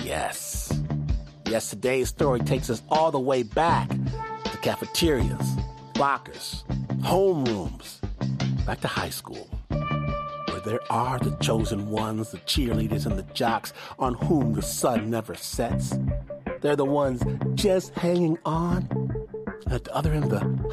Yes. Yes, today's story takes us all the way back to cafeterias, lockers, homerooms, back to high school, where there are the chosen ones, the cheerleaders and the jocks on whom the sun never sets. They're the ones just hanging on. At the other end of the